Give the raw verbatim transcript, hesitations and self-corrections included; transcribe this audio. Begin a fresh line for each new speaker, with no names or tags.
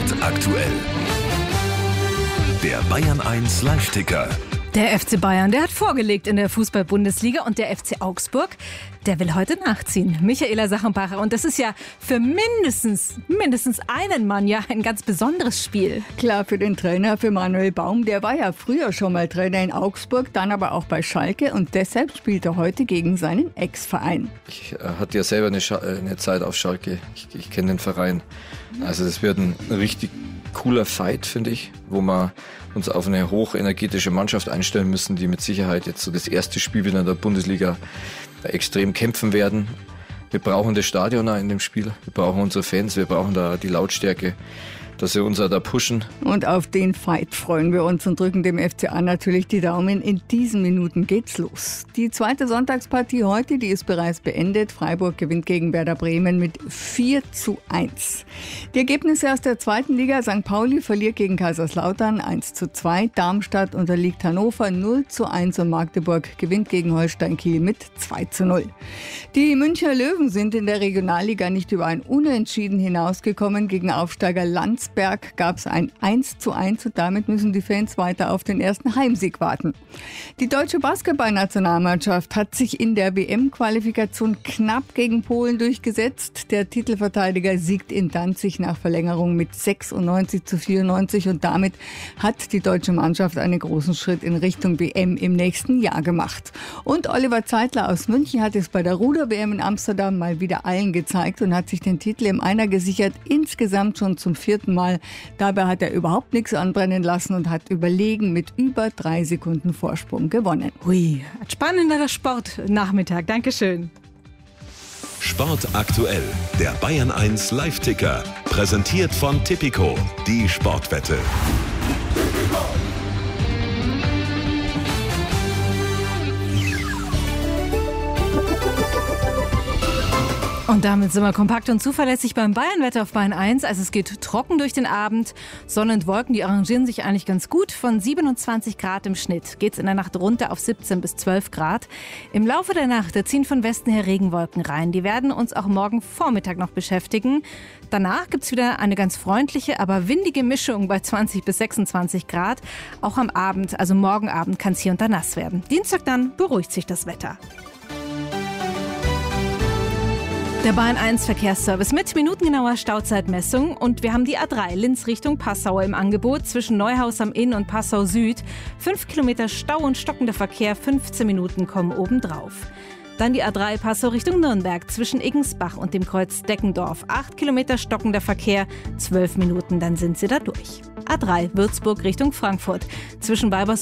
Sport aktuell. Der Bayern eins Live-Ticker.
Der F C Bayern, der hat vorgelegt in der Fußball-Bundesliga und der F C Augsburg, der will heute nachziehen. Michaela Sachenbacher, und das ist ja für mindestens, mindestens einen Mann ja ein ganz besonderes Spiel.
Klar, für den Trainer, für Manuel Baum, der war ja früher schon mal Trainer in Augsburg, dann aber auch bei Schalke und deshalb spielt er heute gegen seinen Ex-Verein.
Ich äh, hatte ja selber eine, Scha- eine Zeit auf Schalke, ich, ich kenne den Verein. Also das wird ein richtig cooler Fight, finde ich, wo wir uns auf eine hochenergetische Mannschaft einstellen müssen, die mit Sicherheit jetzt so das erste Spiel wieder in der Bundesliga extrem kämpfen werden. Wir brauchen das Stadion auch in dem Spiel, wir brauchen unsere Fans, wir brauchen da die Lautstärke, dass sie uns da pushen.
Und auf den Fight freuen wir uns und drücken dem F C A natürlich die Daumen. In diesen Minuten geht's los. Die zweite Sonntagspartie heute, die ist bereits beendet. Freiburg gewinnt gegen Werder Bremen mit vier zu eins. Die Ergebnisse aus der zweiten Liga: Sankt Pauli verliert gegen Kaiserslautern eins zu zwei. Darmstadt unterliegt Hannover null zu eins und Magdeburg gewinnt gegen Holstein Kiel mit zwei zu null. Die Münchner Löwen sind in der Regionalliga nicht über ein Unentschieden hinausgekommen. Gegen Aufsteiger Lanz gab es ein eins zu eins und damit müssen die Fans weiter auf den ersten Heimsieg warten. Die deutsche Basketballnationalmannschaft hat sich in der W M-Qualifikation knapp gegen Polen durchgesetzt. Der Titelverteidiger siegt in Danzig nach Verlängerung mit sechsundneunzig zu vierundneunzig und damit hat die deutsche Mannschaft einen großen Schritt in Richtung W M im nächsten Jahr gemacht. Und Oliver Zeitler aus München hat es bei der Ruder-W M in Amsterdam mal wieder allen gezeigt und hat sich den Titel im Einer gesichert, insgesamt schon zum vierten Mal. Dabei hat er überhaupt nichts anbrennen lassen und hat überlegen mit über drei Sekunden Vorsprung gewonnen.
Hui, ein spannender Sportnachmittag. Dankeschön.
Sport aktuell, der Bayern eins Live-Ticker. Präsentiert von Tipico, die Sportwette.
Und damit sind wir kompakt und zuverlässig beim Bayernwetter auf Bayern eins. Also es geht trocken durch den Abend. Sonne und Wolken, die arrangieren sich eigentlich ganz gut. Von siebenundzwanzig Grad im Schnitt geht es in der Nacht runter auf siebzehn bis zwölf Grad. Im Laufe der Nacht da ziehen von Westen her Regenwolken rein. Die werden uns auch morgen Vormittag noch beschäftigen. Danach gibt es wieder eine ganz freundliche, aber windige Mischung bei zwanzig bis sechsundzwanzig Grad. Auch am Abend, also morgen Abend, kann es hier und da nass werden. Dienstag dann beruhigt sich das Wetter. Der Bayern eins Verkehrsservice mit minutengenauer Stauzeitmessung und wir haben die A drei Linz Richtung Passau im Angebot zwischen Neuhaus am Inn und Passau Süd. Fünf Kilometer Stau und stockender Verkehr, fünfzehn Minuten kommen obendrauf. Dann die A drei Passau Richtung Nürnberg zwischen Iggensbach und dem Kreuz Deckendorf. Acht Kilometer stockender Verkehr, zwölf Minuten, dann sind Sie da durch. A drei Würzburg Richtung Frankfurt zwischen Weibers